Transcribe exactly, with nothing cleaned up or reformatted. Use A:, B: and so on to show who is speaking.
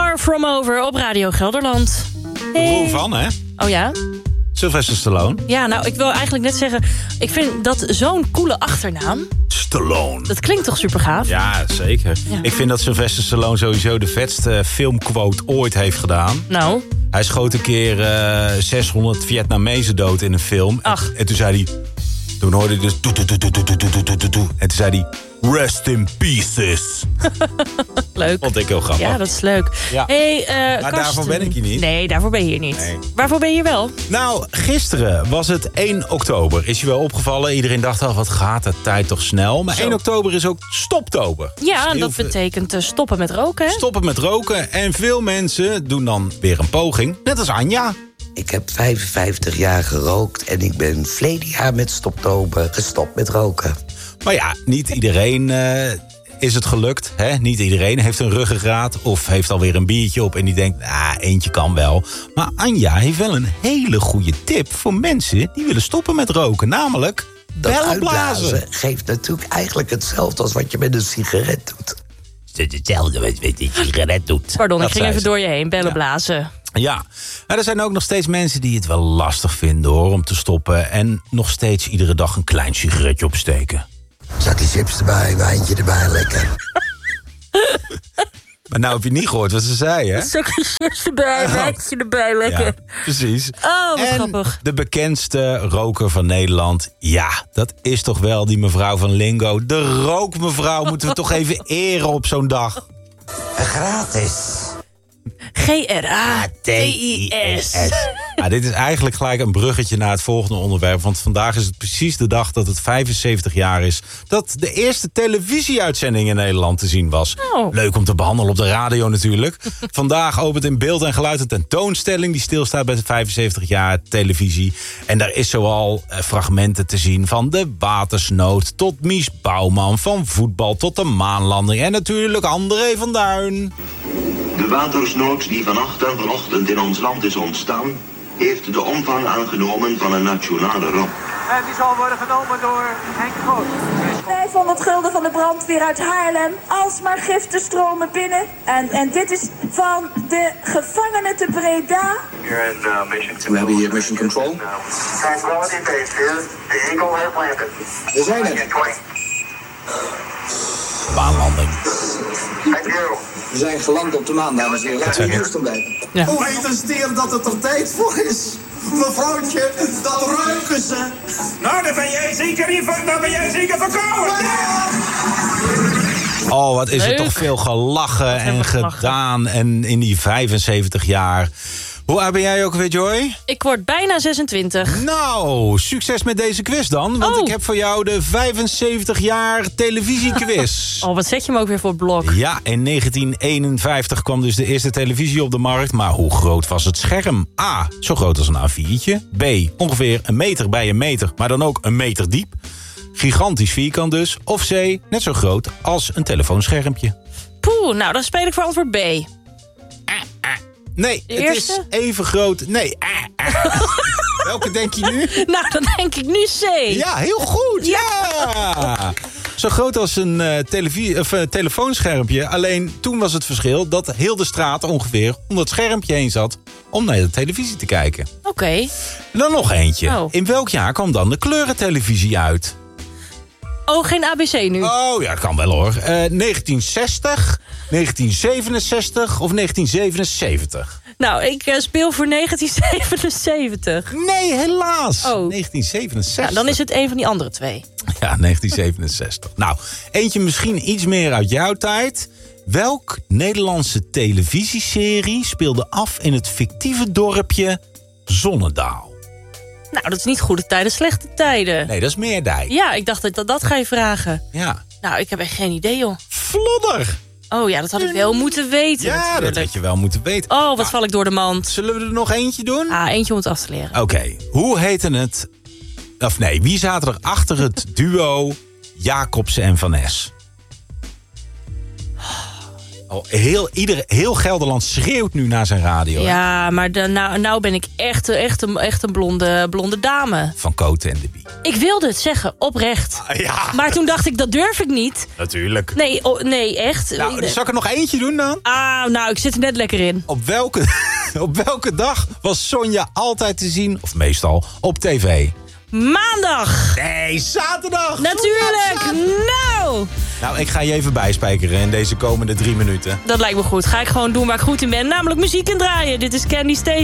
A: Far From Over op Radio Gelderland.
B: Hey. De broer van, hè?
A: Oh ja?
B: Sylvester Stallone.
A: Ja, nou, ik wil eigenlijk net zeggen... ik vind dat zo'n coole achternaam...
B: Stallone.
A: Dat klinkt toch super gaaf?
B: Ja, zeker. Ja. Ik vind dat Sylvester Stallone sowieso de vetste filmquote ooit heeft gedaan.
A: Nou?
B: Hij schoot een keer uh, zeshonderd Vietnamezen dood in een film.
A: Ach.
B: En, en toen zei hij... Toen hoorde hij dus... Doe, doe, doe, doe, doe, doe, doe, doe, doe. En toen zei hij... Rest in pieces.
A: Leuk.
B: Vond ik heel grappig.
A: Ja, dat is leuk.
B: Ja.
A: Hey, uh,
B: maar daarvoor ben ik hier niet.
A: Nee, daarvoor ben je hier niet. Nee. Waarvoor ben je hier wel?
B: Nou, gisteren was het één oktober. Is je wel opgevallen? Iedereen dacht al, wat gaat de tijd toch snel? Maar Zo. één oktober is ook stoptober.
A: Ja, dus dat veel... betekent uh, stoppen met roken. Hè?
B: Stoppen met roken. En veel mensen doen dan weer een poging. Net als Anja.
C: Ik heb vijfenvijftig jaar gerookt en ik ben verleden jaar met stoptober gestopt met roken.
B: Maar ja, niet iedereen uh, is het gelukt. Hè? Niet iedereen heeft een ruggengraat of heeft alweer een biertje op... en die denkt, ah, eentje kan wel. Maar Anja heeft wel een hele goede tip voor mensen die willen stoppen met roken. Namelijk,
C: dat
B: bellen
C: uitblazen
B: blazen.
C: Geeft natuurlijk eigenlijk hetzelfde als wat je met een sigaret doet.
B: Het is hetzelfde wat je met een sigaret doet.
A: Pardon,
B: dat
A: ik ging even
B: ze.
A: door je heen, bellen ja. blazen.
B: Ja, maar er zijn ook nog steeds mensen die het wel lastig vinden hoor, om te stoppen... en nog steeds iedere dag een klein sigaretje opsteken.
C: Zakje chips erbij, wijntje erbij, lekker.
B: Maar nou heb je niet gehoord wat ze zei, hè?
A: Zakje chips erbij, wijntje erbij, lekker. Ja,
B: precies.
A: Oh, wat
B: en
A: grappig.
B: De bekendste roker van Nederland, ja, dat is toch wel die mevrouw van Lingo. De rookmevrouw moeten we toch even eren op zo'n dag.
C: Gratis.
A: G R A T I S.
B: Ja, dit is eigenlijk gelijk een bruggetje naar het volgende onderwerp. Want vandaag is het precies de dag dat het vijfenzeventig jaar is... dat de eerste televisieuitzending in Nederland te zien was.
A: Oh.
B: Leuk om te behandelen op de radio natuurlijk. Vandaag opent in beeld en geluid een tentoonstelling... die stilstaat bij de vijfenzeventig jaar televisie. En daar is zoal uh, fragmenten te zien van de watersnood... tot Mies Bouwman, van voetbal tot de maanlanding... en natuurlijk André van Duin.
D: De watersnood die vannacht en vanochtend in ons land is ontstaan... heeft de omvang aangenomen van een nationale ramp.
E: En die zal worden genomen door Henk Groot.
F: vijfhonderd gulden van de brandweer uit Haarlem. Alsmaar giften stromen binnen. En, en dit is van de gevangenen te Breda.
G: We hebben hier mission control.
D: Tranquility base here. The Eagle has landed.
G: We zijn er.
B: Baanlanding.
D: Thank you.
G: We zijn geland op de maan, dames en heren. Laten we in Houston blijven.
A: Ja.
H: Hoe heet een stier dat het er tijd voor is? Mevrouwtje, dat ruiken ze.
E: Nou, dan ben jij zeker hiervan, dan ben jij zeker verkouden.
B: Oh, wat is
A: Leuk.
B: er toch veel gelachen en gedaan en in die vijfenzeventig jaar. Hoe oud ben jij ook weer, Joy?
A: Ik word bijna zesentwintig.
B: Nou, succes met deze quiz dan. Want
A: oh.
B: ik heb voor jou de vijfenzeventig jaar televisiequiz.
A: Oh, wat zet je me ook weer voor het blok?
B: Ja, in negentien eenenvijftig kwam dus de eerste televisie op de markt. Maar hoe groot was het scherm? A, zo groot als een A viertje. B, ongeveer een meter bij een meter, maar dan ook een meter diep. Gigantisch vierkant dus. Of C, net zo groot als een telefoonschermpje.
A: Poeh, nou dan speel ik voor antwoord B.
B: Nee,
A: de
B: het
A: eerste?
B: is even groot. Nee. Welke denk je nu?
A: Nou, dan denk ik nu C.
B: Ja, heel goed. Ja. ja. Zo groot als een uh, televisie, of, uh, telefoonschermpje. Alleen toen was het verschil dat heel de straat ongeveer om dat schermpje heen zat... om naar de televisie te kijken.
A: Oké. Okay.
B: Dan nog eentje.
A: Oh.
B: In welk jaar kwam dan de kleurentelevisie uit?
A: Oh, geen A B C nu?
B: Oh, ja, dat kan wel hoor. Uh, negentien zestig, negentien zevenenzestig of negentien zevenenzeventig?
A: Nou, ik uh, speel voor negentien zevenenzeventig.
B: Nee, helaas.
A: Oh.
B: negentien zevenenzestig.
A: Nou, dan is het een van die andere twee.
B: Ja, negentien zevenenzestig. Nou, eentje misschien iets meer uit jouw tijd. Welk Nederlandse televisieserie speelde af in het fictieve dorpje Zonnedaal?
A: Nou, dat is niet goede tijden, slechte tijden.
B: Nee, dat is Meerdijk.
A: Ja, ik dacht dat dat, dat ga je vragen.
B: Ja.
A: Nou, ik heb echt geen idee, joh.
B: Vlodder!
A: Oh ja, dat had ik wel moeten weten.
B: Ja,
A: natuurlijk.
B: dat had je wel moeten weten.
A: Oh, wat
B: nou,
A: val ik door de mand.
B: Zullen we er nog eentje doen?
A: Ah, eentje om het af te leren.
B: Oké, okay. Hoe heette het... Of nee, wie zaten er achter het duo Jacobsen en Van Nes? Oh, heel, ieder, heel Gelderland schreeuwt nu naar zijn radio.
A: Ja, maar de, nou, nou ben ik echt, echt, een, echt een blonde, blonde dame.
B: Van Cote en de Bie.
A: Ik wilde het zeggen, oprecht.
B: Ah, ja.
A: Maar toen dacht ik, dat durf ik niet.
B: Natuurlijk.
A: Nee, oh, nee echt.
B: Nou, zal ik er nog eentje doen dan?
A: Ah, nou, ik zit er net lekker in.
B: Op welke, op welke dag was Sonja altijd te zien, of meestal, op tv?
A: Maandag!
B: Nee, zaterdag!
A: Natuurlijk!
B: Zaterdag.
A: Nou!
B: Nou, ik ga je even bijspijkeren in deze komende drie minuten.
A: Dat lijkt me goed. Ga ik gewoon doen waar ik goed in ben. Namelijk muziek in draaien. Dit is Candy Station.